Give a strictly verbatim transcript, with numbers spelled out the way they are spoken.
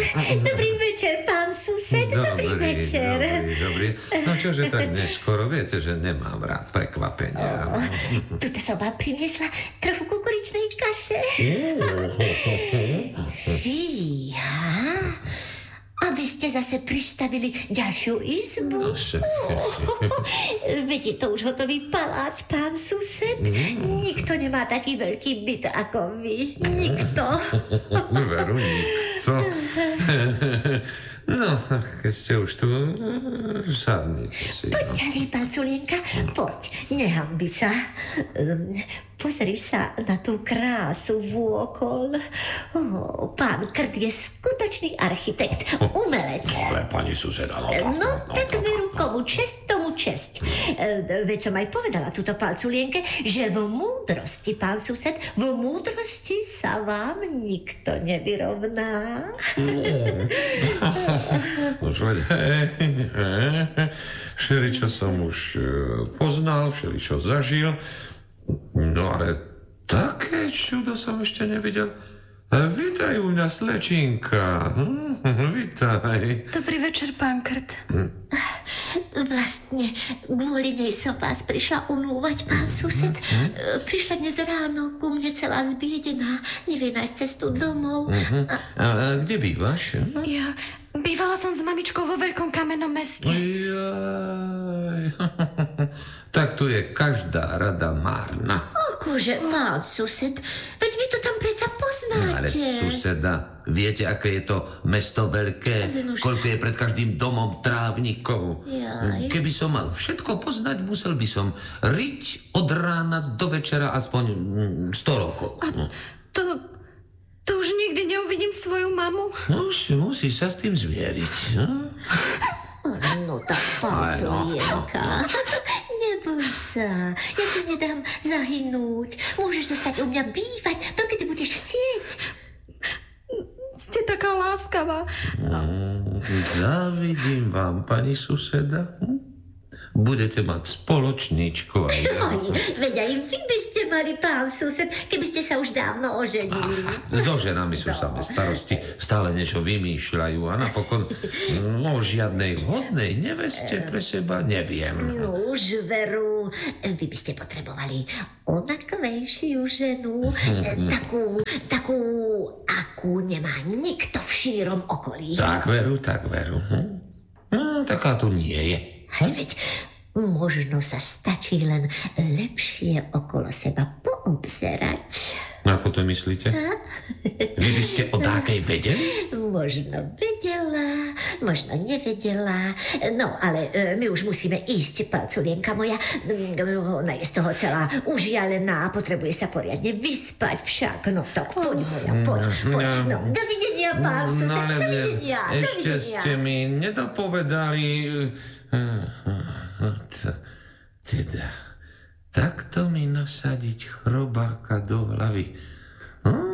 Dobrý večer, pán sused. Dobrý, dobrý večer. Dobrý, dobrý. No čože tak neskoro? Viete, že nemám rád prekvapenia. Oh, tuto som vám priniesla trochu kukuričnej kaše. Fíha. A vy ste zase pristavili ďalšiu izbu. No, še, oh, veď je to už hotový palác, pán sused. Mm. Nikto nemá taký veľký byt ako vy. Nikto. Veru, nikto. No, keď ste už tu, sadnite si. Poď ďalej, pán Culienka, poď, nehambi sa. Um, pozri sa na tú krásu vôkol. Oh, pán Krt je skutočný architekt, umelec. Ale pani suseda, no tak. No, no, tak no, veru, komu česť, tomu česť. Uh, veď som aj povedala túto pán Culienke, že v múdrosti, pán sused, v múdrosti sa vám nikto nevyrovná. Už veď, hej, hej, všeličo som už poznal, všeličo zažil, no ale také čudo som ešte nevidel. Vítaj u mňa, slečinka. Hm, vítaj. Dobrý večer, pán Krt. Hm. Vlastne, kvôli nej som vás prišla unúvať, pán sused. Hm? Prišla dnes ráno ku mne celá zbiedená. Nevie nájsť cestu domov. Uh-huh. A... A, a kde bývaš? Ja bývala som s mamičkou vo veľkom kamennom meste. Jaj. Tak tu je každá rada márna. Akože, pán sused, veď vy to tam predsa poznáte. Ale suseda, viete, aké je to mesto veľké? Už... Koľko je pred každým domom trávnikov? Jaj. Keby som mal všetko poznať, musel by som riť od rána do večera aspoň sto rokov. A to, to už nikdy neuvidím svoju mamu? No už musíš sa s tým zmieriť. Hm? No tak, pán Culienka, neboj sa, ja ti nedám zahynúť. Môžeš zostať u mňa bývať, dokedy budeš chcieť. Ste taká láskavá. Mm, závidím vám, pani suseda. Hm? Budete mať spoločníčku aj ja. Aj, veď aj vy by ste mali, pán sused, keby ste sa už dávno oženili. Ah, so ženami sú samé starosti, stále niečo vymýšľajú a napokon no, žiadnej vhodnej neveste pre seba neviem. No už veru, vy by ste potrebovali onakvejšiu ženu, takú, takú, akú nemá nikto v šírom okolí. Tak veru, tak veru. Hm? Hm, taká tu nie je. Hej, veď možno sa stačí len lepšie okolo seba poobzerať. Ako to myslíte? Vy by ste o dákej vedeli? Možno vedela, možno nevedela. No, ale my už musíme ísť, pán Culienka moja. Ona je z toho celá užialená a potrebuje sa poriadne vyspať však. No tak, poď moja, poď, poď. No, dovidenia, pán sused, no, dovidenia, ešte dovidenia. ste mi nedopovedali... Teda, takto mi nasadiť chrobáka do hlavy. Hm?